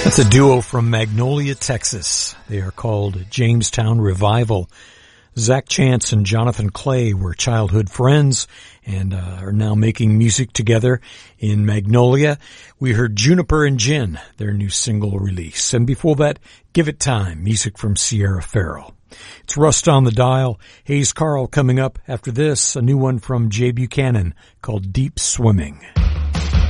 That's a duo from Magnolia, Texas. They are called Jamestown Revival. Zach Chance and Jonathan Clay were childhood friends and are now making music together in Magnolia. We heard Juniper and Gin, their new single release. And before that, Give It Time, music from Sierra Farrell. It's Rust on the Dial. Hayes Carl coming up after this, a new one from Jay Buchanan called Deep Swimming.